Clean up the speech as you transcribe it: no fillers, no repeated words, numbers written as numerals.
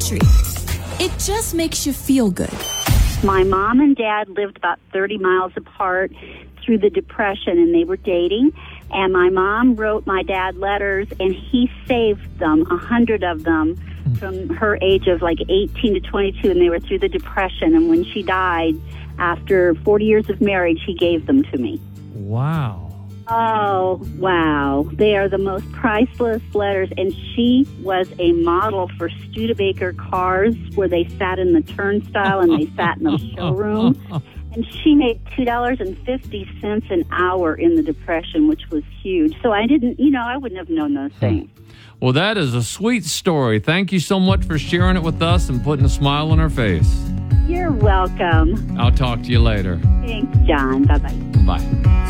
history. It just makes you feel good. My mom and dad lived about 30 miles apart through the Depression, and they were dating. And my mom wrote my dad letters, and he saved them, 100 of them, from her age of like 18 to 22, and they were through the Depression. And when she died, after 40 years of marriage, he gave them to me. Wow. Oh, wow. They are the most priceless letters. And she was a model for Studebaker cars, where they sat in the turnstile and they sat in the showroom. And she made $2.50 an hour in the Depression, which was huge. So I wouldn't have known those things. Well, that is a sweet story. Thank you so much for sharing it with us and putting a smile on our face. You're welcome. I'll talk to you later. Thanks, John. Bye-bye. Bye.